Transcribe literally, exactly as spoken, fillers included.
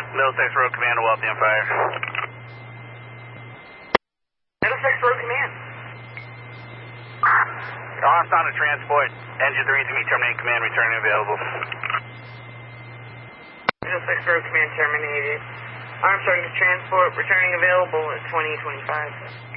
Middlesex Road Command to Wealthy on fire. Middlesex Road Command. Armstrong to transport. Engine three to me, terminating command, returning available. Middlesex Road Command terminated. Armstrong to transport, returning available at twenty twenty-five.